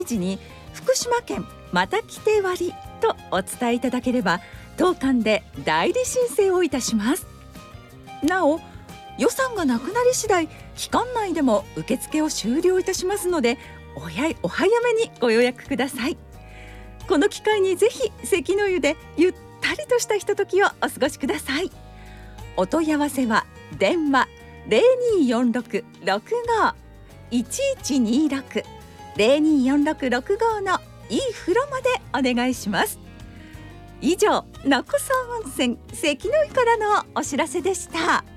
時に福島県また来て割とお伝えいただければ当館で代理申請をいたします。なお予算がなくなり次第期間内でも受付を終了いたしますのでお早めにご予約ください。この機会にぜひ関の湯でゆったりとしたひとときをお過ごしください。お問い合わせは電話 0246-65-1126 0246-65のいい風呂までお願いします。以上、勿来温泉関の湯からのお知らせでした。